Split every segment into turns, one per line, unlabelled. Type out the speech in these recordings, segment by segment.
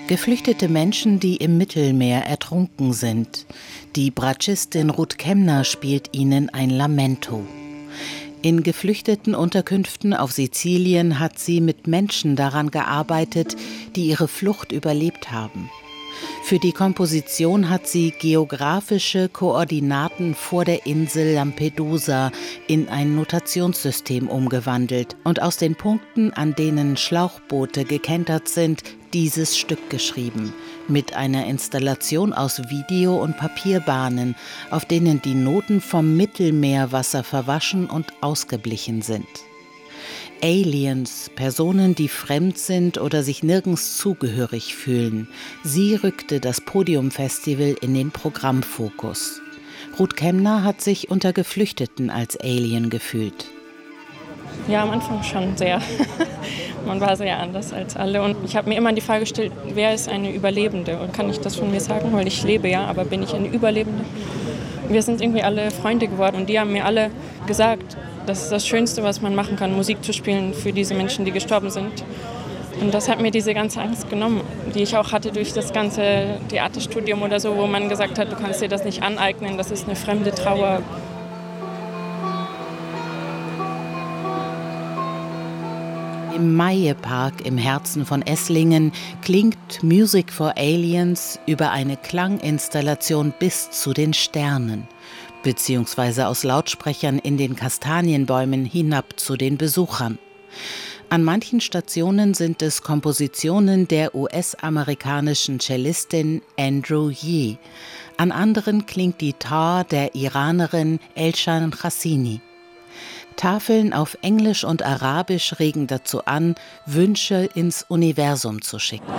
Geflüchtete Menschen, die im Mittelmeer ertrunken sind. Die Bratschistin Ruth Kemner spielt ihnen ein Lamento. In geflüchteten Unterkünften auf Sizilien hat sie mit Menschen daran gearbeitet, die ihre Flucht überlebt haben. Für die Komposition hat sie geografische Koordinaten vor der Insel Lampedusa in ein Notationssystem umgewandelt und aus den Punkten, an denen Schlauchboote gekentert sind, dieses Stück geschrieben, mit einer Installation aus Video- und Papierbahnen, auf denen die Noten vom Mittelmeerwasser verwaschen und ausgeblichen sind. Aliens, Personen, die fremd sind oder sich nirgends zugehörig fühlen. Sie rückte das Podium-Festival in den Programmfokus. Ruth Kemner hat sich unter Geflüchteten als Alien gefühlt.
Ja, am Anfang schon sehr. Man war sehr anders als alle. Und ich habe mir immer die Frage gestellt, wer ist eine Überlebende? Und kann ich das von mir sagen? Weil ich lebe ja, aber bin ich eine Überlebende? Wir sind irgendwie alle Freunde geworden und die haben mir alle gesagt, das ist das Schönste, was man machen kann, Musik zu spielen für diese Menschen, die gestorben sind. Und das hat mir diese ganze Angst genommen, die ich auch hatte durch das ganze Theaterstudium oder so, wo man gesagt hat, du kannst dir das nicht aneignen, das ist eine fremde Trauer.
Im Maie-Park im Herzen von Esslingen klingt Music for Aliens über eine Klanginstallation bis zu den Sternen, beziehungsweise aus Lautsprechern in den Kastanienbäumen hinab zu den Besuchern. An manchen Stationen sind es Kompositionen der US-amerikanischen Cellistin Andrew Yee. An anderen klingt die Tar der Iranerin Elshan Hassini. Tafeln auf Englisch und Arabisch regen dazu an, Wünsche ins Universum zu schicken.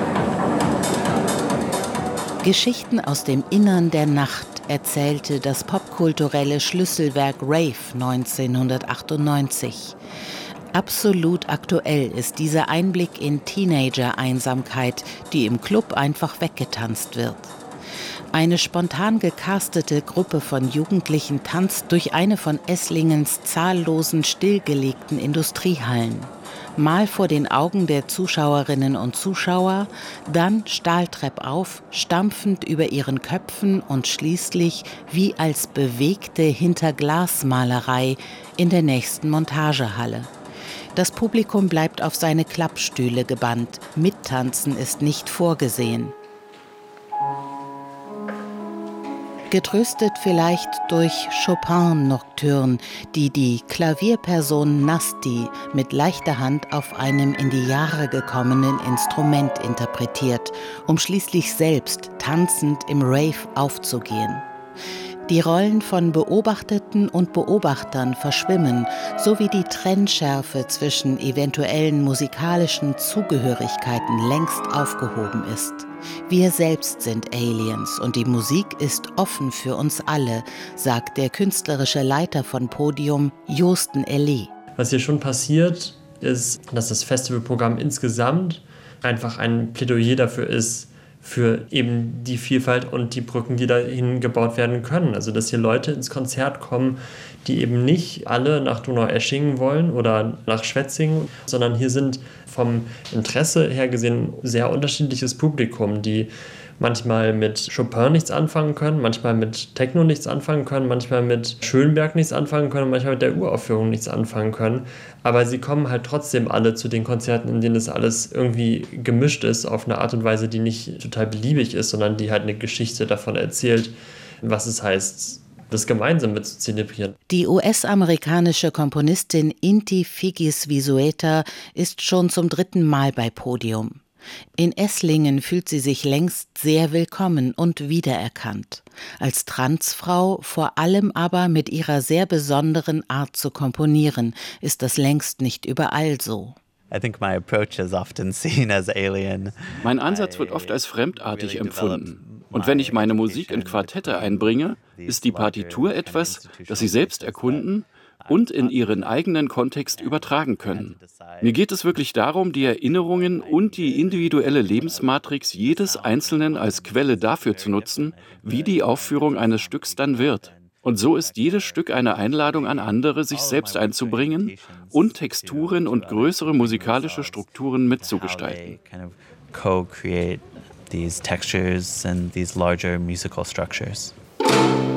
Geschichten aus dem Innern der Nacht erzählte das popkulturelle Schlüsselwerk Rave 1998. Absolut aktuell ist dieser Einblick in Teenager-Einsamkeit, die im Club einfach weggetanzt wird. Eine spontan gecastete Gruppe von Jugendlichen tanzt durch eine von Esslingens zahllosen stillgelegten Industriehallen. Mal vor den Augen der Zuschauerinnen und Zuschauer, dann stahltrepp-auf, stampfend über ihren Köpfen und schließlich wie als bewegte Hinterglasmalerei in der nächsten Montagehalle. Das Publikum bleibt auf seine Klappstühle gebannt. Mittanzen ist nicht vorgesehen. Getröstet vielleicht durch Chopin-Nocturne, die Klavierperson Nasti mit leichter Hand auf einem in die Jahre gekommenen Instrument interpretiert, um schließlich selbst tanzend im Rave aufzugehen. Die Rollen von Beobachteten und Beobachtern verschwimmen, sowie die Trennschärfe zwischen eventuellen musikalischen Zugehörigkeiten längst aufgehoben ist. Wir selbst sind Aliens und die Musik ist offen für uns alle, sagt der künstlerische Leiter von Podium, Joosten Ellee.
Was hier schon passiert, ist, dass das Festivalprogramm insgesamt einfach ein Plädoyer dafür ist, für eben die Vielfalt und die Brücken, die dahin gebaut werden können. Also dass hier Leute ins Konzert kommen, die eben nicht alle nach Donaueschingen wollen oder nach Schwetzingen, sondern hier sind vom Interesse her gesehen sehr unterschiedliches Publikum, die manchmal mit Chopin nichts anfangen können, manchmal mit Techno nichts anfangen können, manchmal mit Schönberg nichts anfangen können, manchmal mit der Uraufführung nichts anfangen können. Aber sie kommen halt trotzdem alle zu den Konzerten, in denen das alles irgendwie gemischt ist, auf eine Art und Weise, die nicht total beliebig ist, sondern die halt eine Geschichte davon erzählt, was es heißt, das Gemeinsame zu zelebrieren.
Die US-amerikanische Komponistin Inti Figis Visueta ist schon zum 3. Mal bei Podium. In Esslingen fühlt sie sich längst sehr willkommen und wiedererkannt. Als Transfrau, vor allem aber mit ihrer sehr besonderen Art zu komponieren, ist das längst nicht überall so.
Mein Ansatz wird oft als fremdartig empfunden. Und wenn ich meine Musik in Quartette einbringe, ist die Partitur etwas, das sie selbst erkunden und in ihren eigenen Kontext übertragen können. Mir geht es wirklich darum, die Erinnerungen und die individuelle Lebensmatrix jedes Einzelnen als Quelle dafür zu nutzen, wie die Aufführung eines Stücks dann wird. Und so ist jedes Stück eine Einladung an andere, sich selbst einzubringen und Texturen und größere musikalische Strukturen mitzugestalten.
Co-create these textures and these larger musical structures.